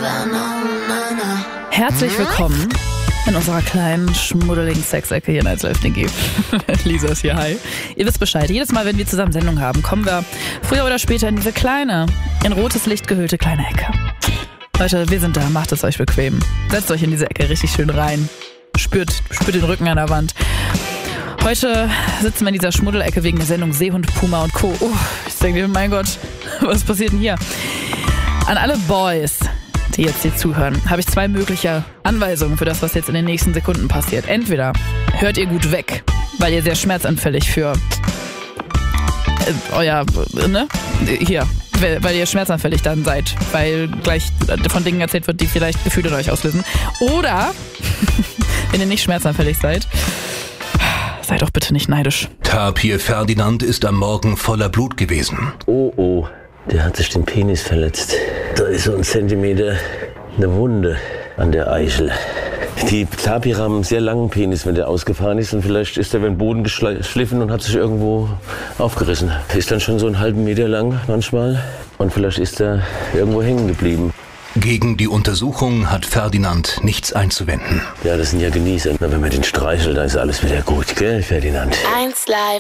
Herzlich willkommen in unserer kleinen, schmuddeligen Sexecke hier in 1.11.G. Lisa ist hier, hi. Ihr wisst Bescheid, jedes Mal, wenn wir zusammen Sendung haben, kommen wir früher oder später in diese kleine, in rotes Licht gehüllte kleine Ecke. Leute, wir sind da, macht es euch bequem. Setzt euch in diese Ecke richtig schön rein. Spürt den Rücken an der Wand. Heute sitzen wir in dieser Schmuddelecke wegen der Sendung Seehund, Puma und Co. Ich denke mir, mein Gott, was passiert denn hier? An alle Boys, die jetzt hier zuhören, habe ich 2 mögliche Anweisungen für das, was jetzt in den nächsten Sekunden passiert. Entweder hört ihr gut weg, weil ihr sehr schmerzanfällig für weil ihr schmerzanfällig dann seid, weil gleich von Dingen erzählt wird, die vielleicht Gefühle in euch auslösen. Oder, wenn ihr nicht schmerzanfällig seid, seid doch bitte nicht neidisch. Tapir Ferdinand ist am Morgen voller Blut gewesen. Oh, der hat sich den Penis verletzt. Da ist so ein Zentimeter eine Wunde an der Eichel. Die Tapirer haben einen sehr langen Penis, wenn der ausgefahren ist. Und vielleicht ist der über den Boden geschliffen und hat sich irgendwo aufgerissen. Ist dann schon so einen halben Meter lang manchmal. Und vielleicht ist er irgendwo hängen geblieben. Gegen die Untersuchung hat Ferdinand nichts einzuwenden. Ja, das sind ja Genießer. Na, wenn man den streichelt, dann ist alles wieder gut, gell, Ferdinand? 1 Live.